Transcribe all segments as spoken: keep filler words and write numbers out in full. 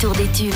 Tour des tubes.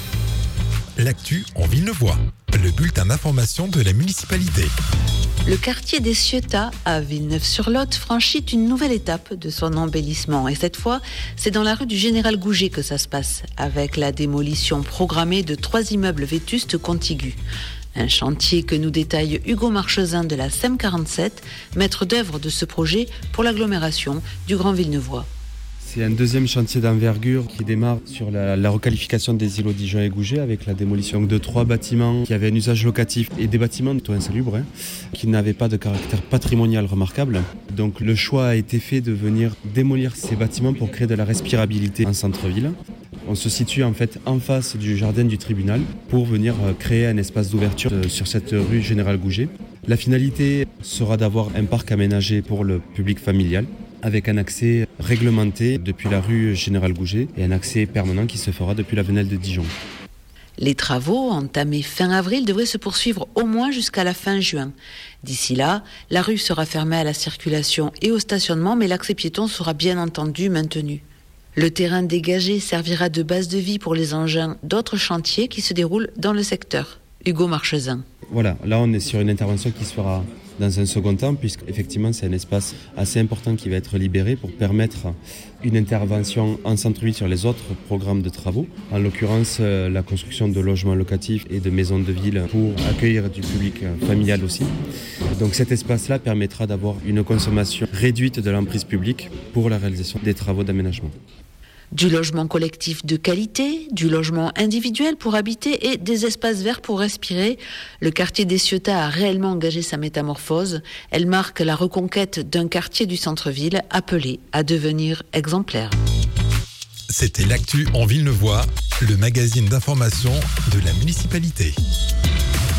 L'actu en Villeneuvois, le bulletin d'information de la municipalité. Le quartier des Ciotat à Villeneuve-sur-Lot franchit une nouvelle étape de son embellissement. Et cette fois, c'est dans la rue du Général Gouget que ça se passe, avec la démolition programmée de trois immeubles vétustes contigus. Un chantier que nous détaille Hugo Marchesin de la S E M quarante-sept, maître d'œuvre de ce projet pour l'agglomération du Grand Villeneuvois. C'est un deuxième chantier d'envergure qui démarre sur la, la requalification des îlots Dijon et Gouget avec la démolition de trois bâtiments qui avaient un usage locatif et des bâtiments plutôt insalubres hein, qui n'avaient pas de caractère patrimonial remarquable. Donc le choix a été fait de venir démolir ces bâtiments pour créer de la respirabilité en centre-ville. On se situe en fait en face du jardin du tribunal pour venir créer un espace d'ouverture sur cette rue Général Gouget. La finalité sera d'avoir un parc aménagé pour le public familial avec un accès réglementé depuis la rue Général Gouget et un accès permanent qui se fera depuis la Venelle de Dijon. Les travaux, entamés fin avril, devraient se poursuivre au moins jusqu'à la fin juin. D'ici là, la rue sera fermée à la circulation et au stationnement, mais l'accès piéton sera bien entendu maintenu. Le terrain dégagé servira de base de vie pour les engins d'autres chantiers qui se déroulent dans le secteur. Hugo Marchesin. Voilà, là on est sur une intervention qui se fera dans un second temps, puisqu'effectivement c'est un espace assez important qui va être libéré pour permettre une intervention en centre-ville sur les autres programmes de travaux, en l'occurrence euh, la construction de logements locatifs et de maisons de ville pour accueillir du public familial aussi. Donc cet espace-là permettra d'avoir une consommation réduite de l'emprise publique pour la réalisation des travaux d'aménagement. Du logement collectif de qualité, du logement individuel pour habiter et des espaces verts pour respirer. Le quartier des Ciotat a réellement engagé sa métamorphose. Elle marque la reconquête d'un quartier du centre-ville appelé à devenir exemplaire. C'était l'actu en Villeneuvois, le magazine d'information de la municipalité.